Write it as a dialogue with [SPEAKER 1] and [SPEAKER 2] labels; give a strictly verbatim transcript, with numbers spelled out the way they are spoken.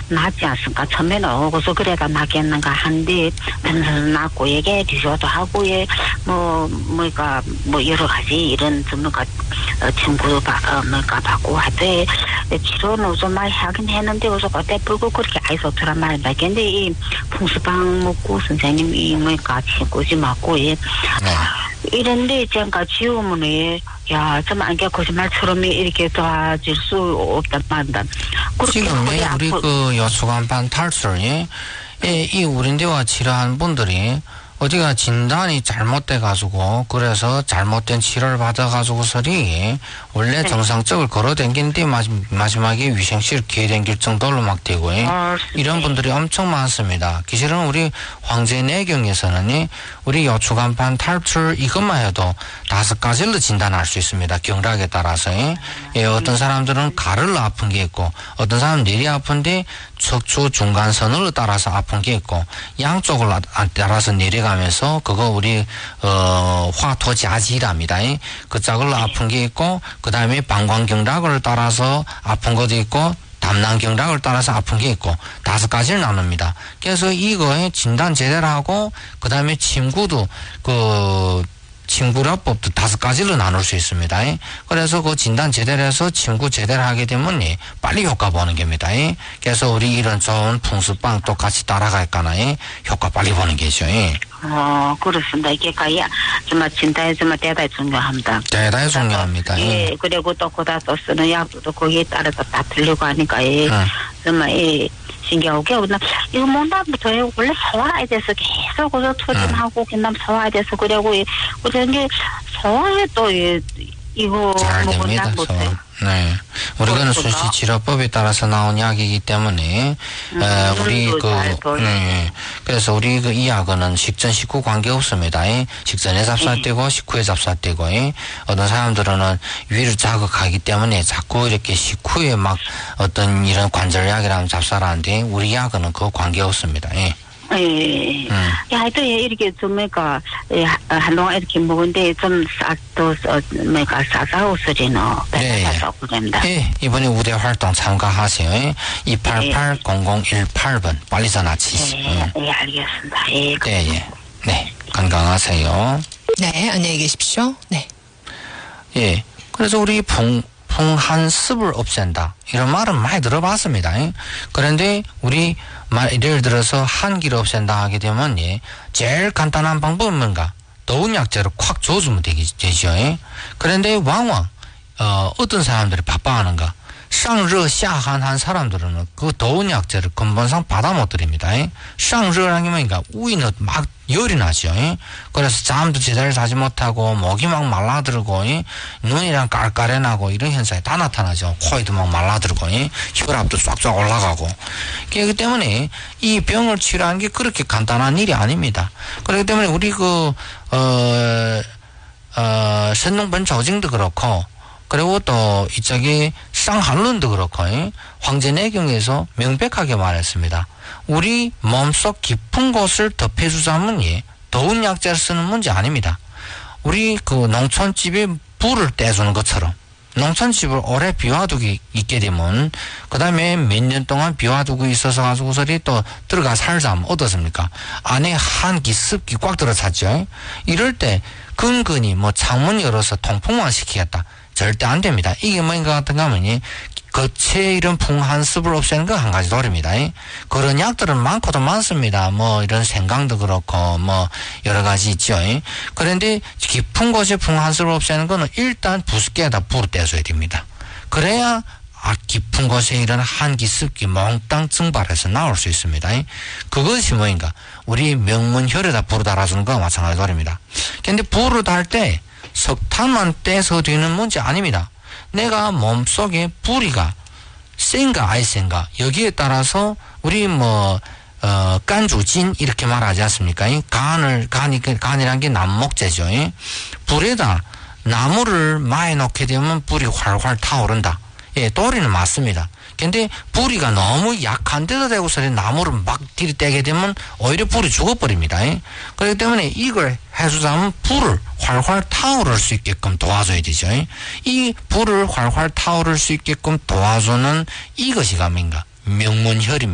[SPEAKER 1] 낫지 않습니까? 처음에는 오고서 그래가 낫겠는가 한데 낫고 얘게 뒤져도 하고 예뭐 뭐가 뭐 여러 가지 이런 좀 뭐가 친구 바 뭐가 받고 하되 치료는 좀 많이 하긴 했는데 그래서 그때 불고 그렇게 아이서 들어 말이다. 근데 이 풍수방 먹고 선생님이 뭐가 친구지 맞고 예. 이런데 제가 지우면은 야, 좀 안개 거짓말처럼 이렇게 도와줄 수 없단 말이다.
[SPEAKER 2] 지금 우리 그 여수간판 탈출이 이 우린대와 치료한 분들이 어디가 진단이 잘못돼 가지고 그래서 잘못된 치료를 받아 가지고서리 원래 네. 정상적으로 걸어댕기는데 마지막에 위생실 기회댕길 정도로 막 되고 어, 이런 분들이 엄청 많습니다. 기실은 우리 황제 내경에서는 우리 여추간판 탈출 이것만 해도 다섯 가지로 진단할 수 있습니다. 경락에 따라서 예, 어떤 사람들은 가를 아픈 게 있고 어떤 사람은 뇌리 아픈데 척추 중간선으로 따라서 아픈 게 있고 양쪽을 따라서 내려가면서 그거 우리 어 화토자지랍니다. 그 짝을 아픈 게 있고 그 다음에 방광경락을 따라서 아픈 것도 있고 담낭경락을 따라서 아픈 게 있고 다섯 가지를 나눕니다. 그래서 이거에 진단 제대로 하고 그 다음에 침구도 그 침구라법도 다섯 가지로 나눌 수 있습니다. 그래서 그 진단 제대로 해서 침구 제대로 하게 되면 빨리 효과 보는 겁니다. 그래서 우리 이런 좋은 풍수빵 또 같이 따라갈까나 효과 빨리 보는 게죠.
[SPEAKER 1] 어, 그렇습니다. 이게 가야 정말 진단에 정말 대단히 중요합니다.
[SPEAKER 2] 대단히 중요합니다.
[SPEAKER 1] 예, 그리고 또 그다 또 쓰는 약도 거기에 따라서 다 틀리고 하니까 예, 응. 정말 예. 신기하게 그냥 이거 뭔다부터 원래 소화에 대해서 계속 그저 투진하고 그다음 소화에 대해서 그러고 그런 게 소화에 또 이거
[SPEAKER 2] 잘 됩니다. 소화. 네, 우리가는 수시치료법에 따라서 나온 약이기 때문에 음, 에, 우리 그 네, 그래서 우리 그 이 약은 식전 식후 관계 없습니다. 식전에 잡사되고 네. 식후에 잡사되고 어떤 사람들은 위를 자극하기 때문에 자꾸 이렇게 식후에 막 어떤 이런 관절약이라면 잡사라는데 우리 약은 그 관계 없습니다. 예.
[SPEAKER 1] 예. 음. 야, 하여튼, 이렇게 좀, 뭐가, 한동안 이렇게 먹은데, 좀, 싹, 또, 뭐가, 싸싸우 소리는,
[SPEAKER 2] 네. 예, 이번에 우대 활동 참가하세요. 이팔팔 공공일팔 번, 빨리 전화 치시.
[SPEAKER 1] 예, 음. 예, 알겠습니다. 예.
[SPEAKER 2] 네, 예. 네, 건강하세요.
[SPEAKER 3] 네, 안녕히 계십시오. 네.
[SPEAKER 2] 예. 그래서 우리 풍, 풍한습을 없앤다. 이런 말은 많이 들어봤습니다. 그런데 우리 말, 예를 들어서 한기를 없앤다 하게 되면, 예, 제일 간단한 방법은 뭔가? 더운 약재를 콱 줘주면 되기, 되죠. 예? 그런데 왕왕, 어, 어떤 사람들이 바빠하는가? 상러, 샤한 한 사람들은 그 더운 약재를 근본상 받아 못 드립니다. 예? 상러라는 게 뭐니까? 우이는 막 열이 나죠. 예? 그래서 잠도 제대로 자지 못하고, 목이 막 말라들고, 예? 눈이랑 깔깔해 나고, 이런 현상이 다 나타나죠. 코에도 막 말라들고, 예? 혈압도 쫙쫙 올라가고. 그렇기 때문에 이 병을 치료하는 게 그렇게 간단한 일이 아닙니다. 그렇기 때문에 우리 그, 어, 어, 선농번 조증도 그렇고, 그리고 또 이쪽에 쌍한론도 그렇고 황제내경에서 명백하게 말했습니다. 우리 몸속 깊은 곳을 덮여주자면 예, 더운 약재를 쓰는 문제 아닙니다. 우리 그 농촌집에 불을 떼주는 것처럼 농촌집을 오래 비워두기 있게 되면 그 다음에 몇 년 동안 비워두고 있어서 가지고서리 또 들어가 살자면 어떻습니까? 안에 한기 습기 꽉 들어찼죠. 이럴 때 근근히 뭐 창문 열어서 통풍만 시키겠다. 절대 안 됩니다. 이게 뭔가 같은가 하면 거체 이런 풍한습을 없애는 거 한 가지 도리입니다. 그런 약들은 많고도 많습니다. 뭐 이런 생강도 그렇고 뭐 여러 가지 있죠. 그런데 깊은 곳에 풍한습을 없애는 거는 일단 부습게에다 불을 떼줘야 됩니다. 그래야 아, 깊은 곳에 이런 한기 습기 몽땅 증발해서 나올 수 있습니다. 그것이 뭐인가? 우리 명문혈에다 불을 달아주는 거와 마찬가지 도리입니다. 근데 불을 달 때 석탄만 떼서 되는 문제 아닙니다. 내가 몸속에 불이가 센가 아니 센가 여기에 따라서 우리 뭐 어, 간주진 이렇게 말하지 않습니까? 간을 간이 간이란 게 남목재죠. 불에다 나무를 많이 넣게 되면 불이 활활 타오른다. 예, 도리는 맞습니다. 근데 불이가 너무 약한 데다 대고서 나무를 막 들이대게 되면 오히려 불이 죽어버립니다. 그렇기 때문에 이걸 해주자면 불을 활활 타오를 수 있게끔 도와줘야 되죠. 이 불을 활활 타오를 수 있게끔 도와주는 이것이 가면가 명문혈입니다.